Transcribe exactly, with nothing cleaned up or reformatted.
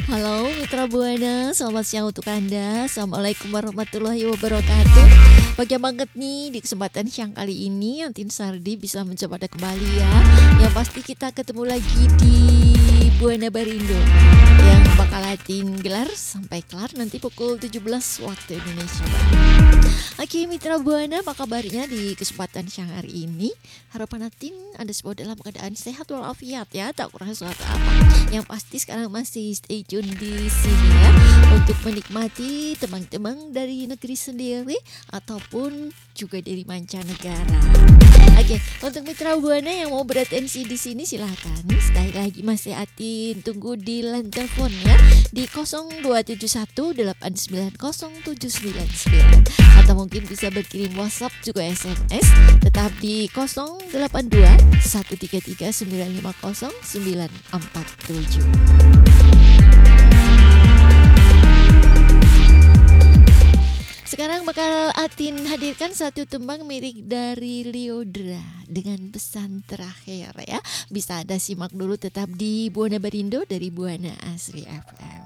Halo Mitra Buana, selamat siang untuk Anda. Assalamualaikum warahmatullahi wabarakatuh. Pagi banget nih di kesempatan siang kali ini Antin Sardi bisa mencoba ada kembali ya. Yang pasti kita ketemu lagi di Buana Barindo yang bakal Atin gelar sampai kelar nanti pukul tujuh belas waktu Indonesia Barat. Oke Mitra Buana, apa kabarnya di kesempatan siang hari ini? Harapan Atin Anda semua dalam keadaan sehat walafiat ya, tak kurang suatu apa. Yang pasti sekarang masih stay tune di sini ya untuk menikmati teman-teman dari negeri sendiri ataupun juga dari mancanegara. Oke, untuk Mitra Buana yang mau beratensi di sini silahkan. Sekali lagi masih Atin tunggu di line telepon ya di nol dua tujuh satu delapan sembilan nol tujuh sembilan sembilan atau mungkin bisa berkirim WhatsApp juga S M S tetap di nol delapan dua satu tiga tiga sembilan lima nol sembilan empat tujuh. Sekarang bakal Atin hadirkan satu tembang milik dari Lyodra dengan pesan terakhir ya. Bisa Anda simak dulu tetap di Buana Barindo dari Buana Asri F M.